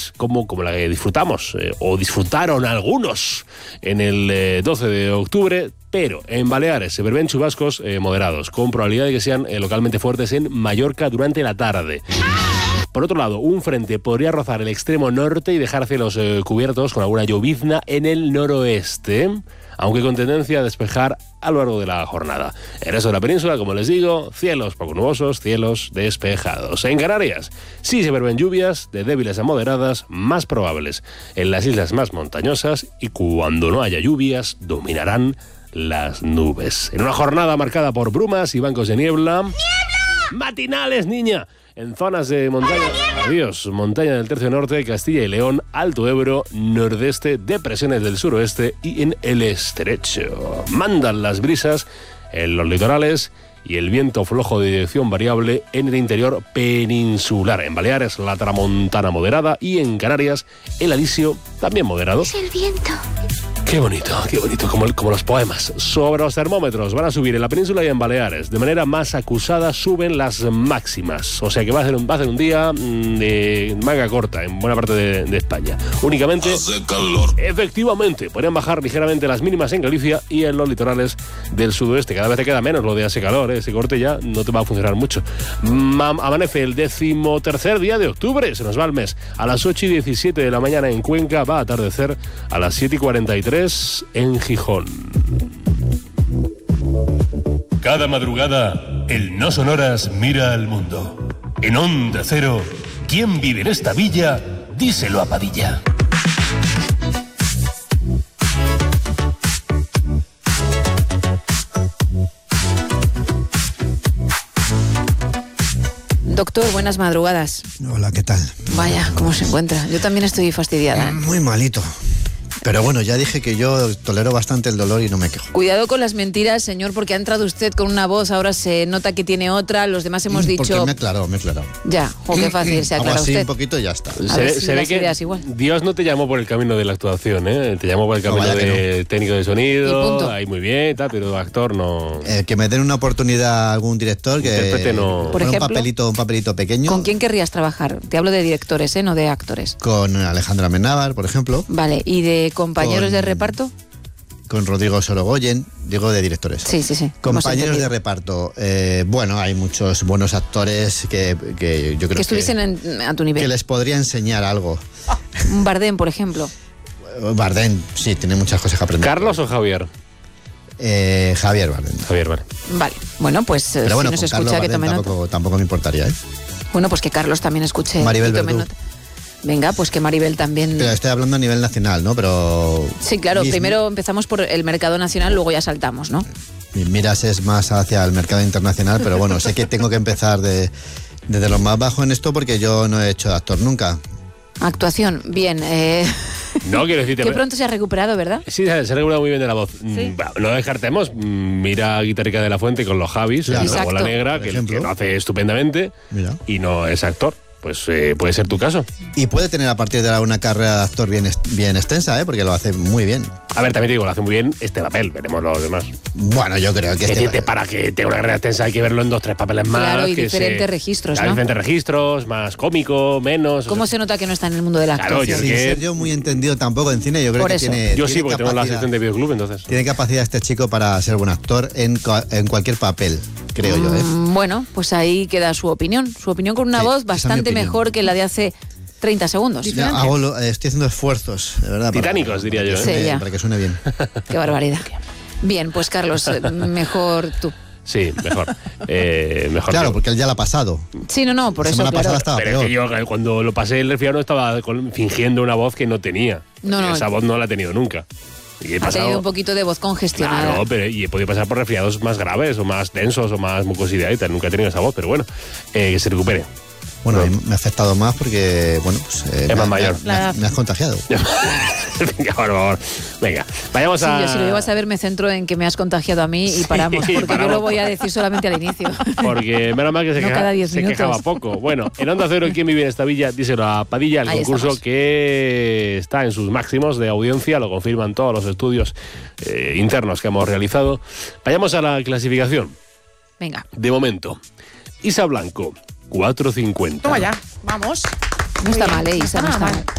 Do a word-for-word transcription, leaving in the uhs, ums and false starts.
lluvias, como, como la que disfrutamos, eh, o disfrutaron algunos en el eh, doce de octubre, pero en Baleares se prevén chubascos eh, moderados, con probabilidad de que sean eh, localmente fuertes en Mallorca durante la tarde. Por otro lado, un frente podría rozar el extremo norte y dejar cielos eh, cubiertos con alguna llovizna en el noroeste, aunque con tendencia a despejar a lo largo de la jornada. El resto de la península, como les digo, cielos poco nubosos, cielos despejados. En Canarias sí se prevén lluvias de débiles a moderadas, más probables en las islas más montañosas, y cuando no haya lluvias dominarán las nubes. En una jornada marcada por brumas y bancos de niebla. ¡Niebla! ¡Matinales, niña! En zonas de montaña, adiós, montaña del tercio norte, Castilla y León, Alto Ebro, nordeste, depresiones del suroeste y en el estrecho. Mandan las brisas en los litorales y el viento flojo de dirección variable en el interior peninsular. En Baleares, la tramontana moderada, y en Canarias, el alisio también moderado. Es el viento. Qué bonito, qué bonito, como, el, como los poemas. Sobre los termómetros van a subir en la península y en Baleares. De manera más acusada suben las máximas. O sea que va a ser un, va a ser un día mmm, de manga corta en buena parte de, de España. Únicamente, hace calor. Efectivamente, podrían bajar ligeramente las mínimas en Galicia y en los litorales del sudoeste. Cada vez te queda menos lo de hace calor, ¿eh? Ese corte ya no te va a funcionar mucho. Mam, amanece el decimotercer día de octubre, se nos va el mes. A las ocho y diecisiete de la mañana en Cuenca, va a atardecer a las siete y cuarenta y tres en Gijón. Cada madrugada, el No Sonoras mira al mundo. En Onda Cero, ¿quién vive en esta villa? Díselo a Padilla. Doctor, buenas madrugadas. Hola, ¿qué tal? Vaya, ¿cómo se encuentra? Yo también estoy fastidiada, ¿eh? Muy malito. Pero bueno, ya dije que yo tolero bastante el dolor y no me quejo. Cuidado con las mentiras, señor, porque ha entrado usted con una voz, ahora se nota que tiene otra, los demás hemos dicho... Porque me he aclarado, me he aclarado. Ya, o qué fácil se aclara así usted. un poquito y ya está. A Se, ver se si ve las que ideas igual. Dios no te llamó por el camino de la actuación, ¿eh? Te llamó por el camino No, de no. técnico de Y sonido, punto. ahí muy bien, tal, pero actor no... Eh, que me den una oportunidad a algún director que... Intérprete no. Por un ejemplo, papelito, un papelito pequeño. ¿Con quién querrías trabajar? Te hablo de directores, ¿eh? No de actores. Con Alejandra Amenábar, por ejemplo. Vale, ¿y de compañeros Con- de reparto? Con Rodrigo Sorogoyen, digo de directores. Sí, sí, sí. hemos Compañeros entendido. de reparto. Eh, bueno, hay muchos buenos actores que, que yo creo Que que, estuviesen en- a tu nivel. que les podría enseñar algo. Un Bardem, por ejemplo. Bardem, sí, tiene muchas cosas que aprender. ¿Carlos o Javier? Eh, Javier Bardem. Javier, vale. Vale, bueno, pues eh, Pero bueno, si nos con Carlos escucha que Bardem tome nota. tampoco, tampoco me importaría, ¿eh? Bueno, pues que Carlos también escuche Maribel y tome Verdú. nota. Venga, pues que Maribel también... Pero estoy hablando a nivel nacional, ¿no? Pero... Sí, claro, Mis- primero empezamos por el mercado nacional, luego ya saltamos, ¿no? Mi miras es más hacia el mercado internacional, pero bueno, sé que tengo que empezar de, desde lo más bajo en esto porque yo no he hecho de actor nunca. Actuación, bien. Eh... No, quiero decirte... Qué pronto se ha recuperado, ¿verdad? Sí, se ha regulado muy bien de la voz. Sí. Mm, va, no descartemos, mm, mira a Guitarrica de la Fuente con los Javis, Claro. en la Bola Exacto. Negra, Por que, ejemplo. que lo hace estupendamente Mira. y no es actor. Pues eh, puede ser tu caso. Y puede tener a partir de ahora una carrera de actor bien, est- bien extensa, ¿eh? Porque lo hace muy bien. A ver, también te digo, lo hace muy bien este papel, veremos los demás. Bueno, yo creo que Es este... decirte, para que tenga una carrera extensa hay que verlo en dos, tres papeles más. Claro, y que diferentes se- registros, Claro, ¿no? diferentes registros, más cómico, menos... ¿Cómo o sea, se nota que no está en el mundo de la Claro, actuación? yo- Sin que- ser yo muy entendido tampoco en cine, yo creo Por que eso. tiene... Yo sí, tiene porque tengo la capacidad- asistente de videoclub, entonces... Tiene capacidad este chico para ser buen actor en, cua- en cualquier papel, creo yo, ¿eh? Mm, Bueno, pues ahí queda su opinión. Su opinión con una Sí, voz esa es mi bastante opinión. mejor que la de hace treinta segundos. Ya hago lo- eh, estoy haciendo esfuerzos, de verdad. para- Titánicos, diría para yo, que ¿eh? suene- Sí, ya. Para que suene bien. Qué barbaridad. Bien, pues Carlos, eh, mejor tú. Sí, mejor. Eh, mejor Claro, yo. porque él ya la ha pasado. Sí, no, no, por La eso, semana claro. pasada estaba Pero es peor. que yo eh, cuando lo pasé el resfriado estaba con- fingiendo una voz que no tenía. No, no. Esa voz no la he tenido nunca. Y he Ha pasado... tenido un poquito de voz congestionada. Claro, pero y he podido pasar por resfriados más graves o más densos o más mucosidad y tal. Nunca he tenido esa voz, pero bueno, eh, que se recupere. Bueno, a mí me ha afectado más porque, bueno, pues... eh, Es me, más me- mayor. Me, me has contagiado. Venga, por favor. Venga, vayamos Sí, a... yo si lo llevas a ver me centro en que me has contagiado a mí y paramos, porque paramos. yo lo voy a decir solamente al inicio. Porque menos mal que se, No queja- cada diez se minutos. quejaba poco. Bueno, en Onda Cero, ¿quién vive en esta villa? Díselo a Padilla, el Ahí concurso estamos. que está en sus máximos de audiencia, lo confirman todos los estudios eh, internos que hemos realizado. Vayamos a la clasificación. Venga. De momento, Isa Blanco, cuatro cincuenta. Toma ya, vamos. No está mal, ¿eh, Isa? No está mal.